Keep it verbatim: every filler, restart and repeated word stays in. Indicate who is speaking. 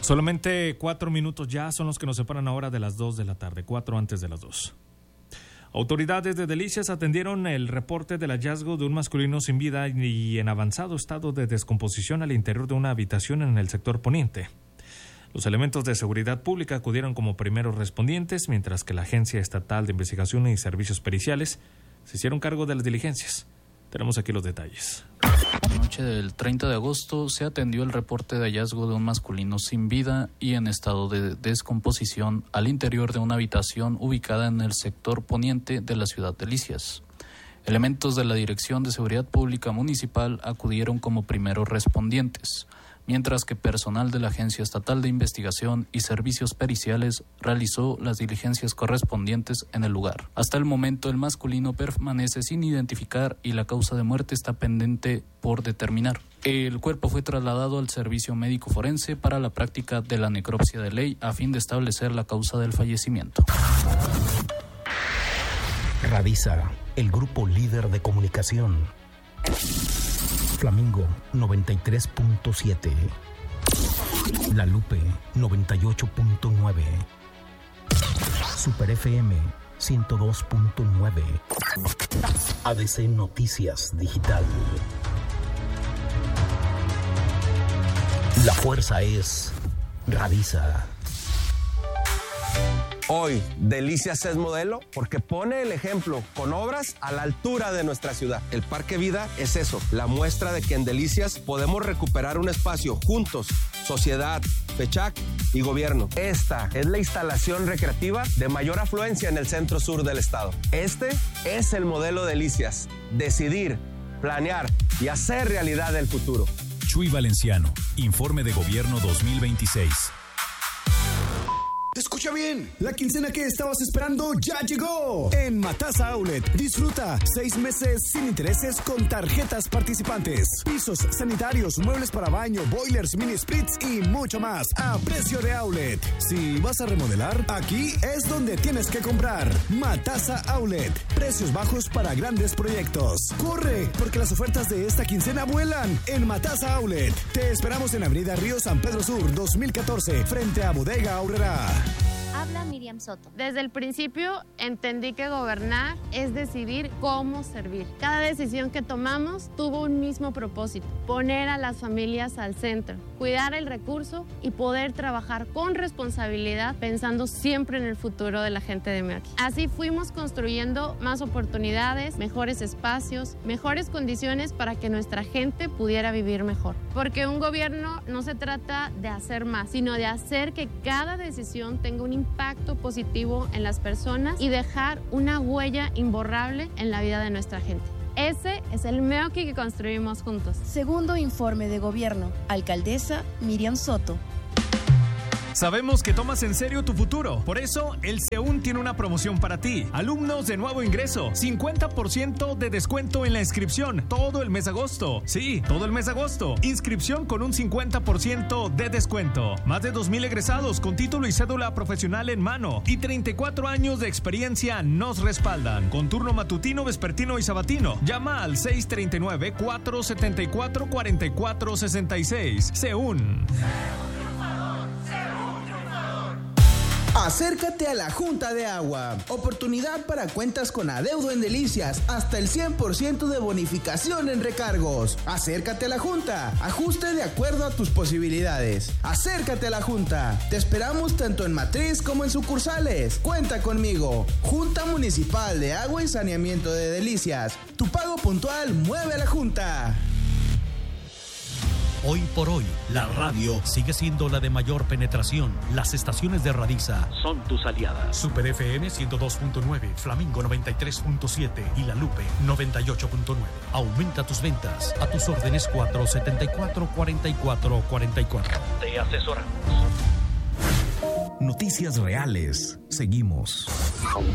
Speaker 1: Solamente cuatro minutos ya son los que nos separan ahora de las dos de la tarde, cuatro antes de las dos. Autoridades de Delicias atendieron el reporte del hallazgo de un masculino sin vida y en avanzado estado de descomposición al interior de una habitación en el sector poniente. Los elementos de seguridad pública acudieron como primeros respondientes, mientras que la Agencia Estatal de Investigación y Servicios Periciales se hicieron cargo de las diligencias. Tenemos aquí los detalles.
Speaker 2: La noche del treinta de agosto se atendió el reporte de hallazgo de un masculino sin vida y en estado de descomposición al interior de una habitación ubicada en el sector poniente de la ciudad de Delicias. Elementos de la Dirección de Seguridad Pública Municipal acudieron como primeros respondientes, mientras que personal de la Agencia Estatal de Investigación y Servicios Periciales realizó las diligencias correspondientes en el lugar. Hasta el momento, el masculino permanece sin identificar y la causa de muerte está pendiente por determinar. El cuerpo fue trasladado al servicio médico forense para la práctica de la necropsia de ley a fin de establecer la causa del fallecimiento.
Speaker 3: Radisa, el grupo líder de comunicación. Flamingo noventa y tres punto siete, La Lupe noventa y ocho punto nueve, Super F M ciento dos punto nueve, A D C Noticias Digital. La fuerza es Radisa.
Speaker 4: Hoy, Delicias es modelo porque pone el ejemplo con obras a la altura de nuestra ciudad. El Parque Vida es eso, la muestra de que en Delicias podemos recuperar un espacio juntos, sociedad, FECHAC y gobierno. Esta es la instalación recreativa de mayor afluencia en el centro sur del estado. Este es el modelo Delicias, decidir, planear y hacer realidad el futuro.
Speaker 5: Chuy Valenciano, Informe de Gobierno dos mil veintiséis.
Speaker 6: Escucha bien, la quincena que estabas esperando ya llegó. En Matasa Outlet, disfruta seis meses sin intereses con tarjetas participantes. Pisos sanitarios, muebles para baño, boilers, mini splits y mucho más a precio de outlet. Si vas a remodelar, aquí es donde tienes que comprar. Matasa Outlet, precios bajos para grandes proyectos. Corre, porque las ofertas de esta quincena vuelan en Matasa Outlet. Te esperamos en Avenida Río San Pedro Sur dos mil catorce, frente a Bodega Aurrera.
Speaker 7: Habla Miriam Soto. Desde el principio entendí que gobernar es decidir cómo servir. Cada decisión que tomamos tuvo un mismo propósito: poner a las familias al centro, cuidar el recurso y poder trabajar con responsabilidad pensando siempre en el futuro de la gente de Meoqui. Así fuimos construyendo más oportunidades, mejores espacios, mejores condiciones para que nuestra gente pudiera vivir mejor. Porque un gobierno no se trata de hacer más, sino de hacer que cada decisión tenga un impacto positivo en las personas y dejar una huella imborrable en la vida de nuestra gente. Ese es el Meoqui que construimos juntos.
Speaker 8: Segundo informe de gobierno. Alcaldesa Miriam Soto.
Speaker 9: Sabemos que tomas en serio tu futuro. Por eso, el CEUN tiene una promoción para ti. Alumnos de nuevo ingreso, cincuenta por ciento de descuento en la inscripción todo el mes de agosto. Sí, todo el mes de agosto. Inscripción con un cincuenta por ciento de descuento. Más de dos mil egresados con título y cédula profesional en mano. Y treinta y cuatro años de experiencia nos respaldan. Con turno matutino, vespertino y sabatino. Llama al seis tres nueve, cuatro siete cuatro, cuatro cuatro seis seis. CEUN.
Speaker 10: Acércate a la Junta de Agua. Oportunidad para cuentas con adeudo en Delicias. Hasta el cien por ciento de bonificación en recargos. Acércate a la Junta. Ajuste de acuerdo a tus posibilidades. Acércate a la Junta. Te esperamos tanto en matriz como en sucursales. Cuenta conmigo. Junta Municipal de Agua y Saneamiento de Delicias. Tu pago puntual mueve a la Junta.
Speaker 3: Hoy por hoy, la radio sigue siendo la de mayor penetración. Las estaciones de Radisa son tus aliadas. Super F M ciento dos punto nueve, Flamingo noventa y tres punto siete y La Lupe noventa y ocho punto nueve. Aumenta tus ventas. A tus órdenes cuatro siete cuatro, cuatro cuatro cuatro cuatro. Te asesoramos. Noticias reales. Seguimos.